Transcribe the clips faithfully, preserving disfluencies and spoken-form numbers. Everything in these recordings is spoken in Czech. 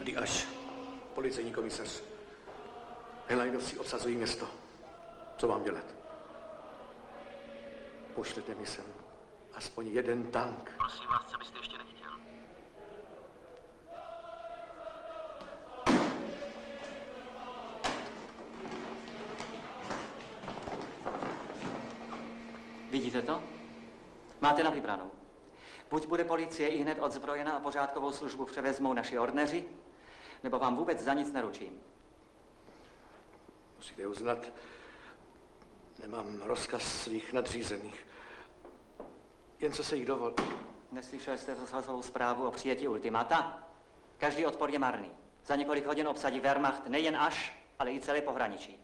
Kdy až policejní komisař Helajdovci obsazují město. Co mám dělat? Pošlete mi sem aspoň jeden tank. Prosím vás, co byste ještě nechtěl? Vidíte to? Máte na vybranou. Buď bude policie i hned odzbrojena a pořádkovou službu převezmou naši ordneři, nebo vám vůbec za nic neručím. Musíte uznat, nemám rozkaz svých nadřízených. Jen co se jich dovolí. Neslyšel jste rozhlasovou zprávu o přijetí ultimata? Každý odpor je marný. Za několik hodin obsadí Wehrmacht nejen až, ale i celé pohraničí.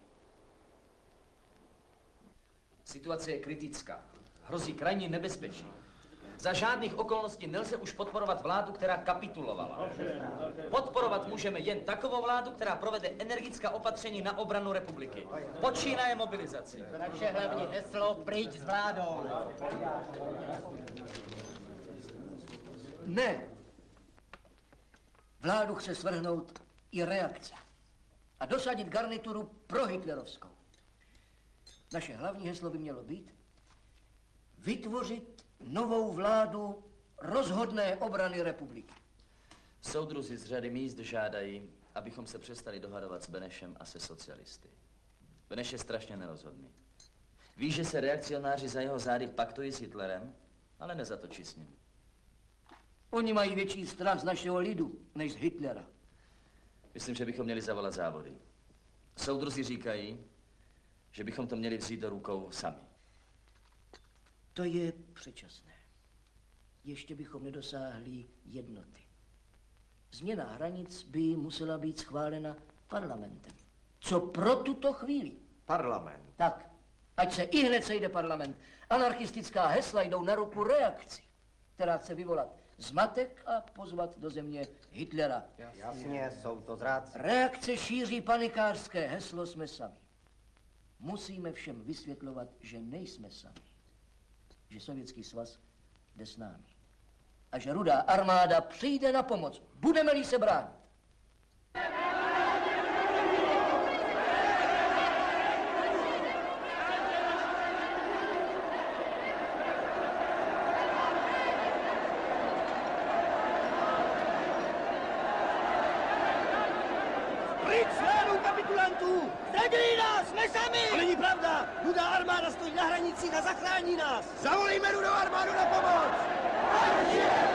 Situace je kritická. Hrozí krajní nebezpečí. Za žádných okolností nelze už podporovat vládu, která kapitulovala. Podporovat můžeme jen takovou vládu, která provede energická opatření na obranu republiky. Počínaje mobilizaci. Naše hlavní heslo pryč s vládou. Ne. Vládu chce svrhnout i reakce a dosadit garnituru prohitlerovskou. Naše hlavní heslo by mělo být vytvořit novou vládu rozhodné obrany republiky. Soudruzi z řady míst žádají, abychom se přestali dohadovat s Benešem a se socialisty. Beneš je strašně nerozhodný. Ví, že se reakcionáři za jeho zády paktují s Hitlerem, ale nezatočí s ním. Oni mají větší strach z našeho lidu, než z Hitlera. Myslím, že bychom měli zavolat závody. Soudruzi říkají, že bychom to měli vzít do rukou sami. To je předčasné. Ještě bychom nedosáhli jednoty. Změna hranic by musela být schválena parlamentem. Co pro tuto chvíli? Parlament. Tak, ať se i hned sejde parlament. Anarchistická hesla jdou na ruku reakci, která chce vyvolat zmatek a pozvat do země Hitlera. Jasně, jsou to zrádci. Reakce šíří panikářské heslo jsme sami. Musíme všem vysvětlovat, že nejsme sami. Že Sovětský svaz jde s námi. A že Rudá armáda přijde na pomoc. Budeme-li se bránit. Pryč s vládou kapitulantů! Zradili nás, jsme sami! To není pravda! Rudá armáda stojí na hranici a zachrání nás! Zavolejme Rudou armádu na pomoc! Ať je!